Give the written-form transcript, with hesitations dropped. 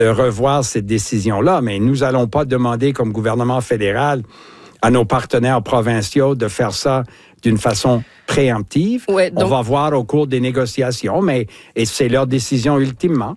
revoir cette décision-là. Mais nous n'allons pas demander comme gouvernement fédéral à nos partenaires provinciaux de faire ça d'une façon préemptive. Ouais, donc... On va voir au cours des négociations, et c'est leur décision ultimement.